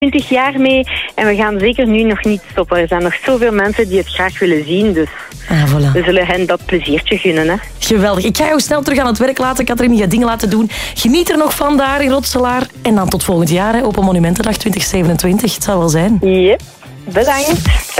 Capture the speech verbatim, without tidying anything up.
twintig jaar mee en we gaan zeker nu nog niet stoppen. Er zijn nog zoveel mensen die het graag willen zien, dus ah, voilà. we zullen hen dat pleziertje gunnen. Hè. Geweldig. Ik ga jou snel terug aan het werk laten, Catherine. Je gaat dingen laten doen. Geniet er nog van daar in Rotselaar. En dan tot volgend jaar, hè, op een Monumentendag twintig zevenentwintig. Het zal wel zijn. Yep, bedankt.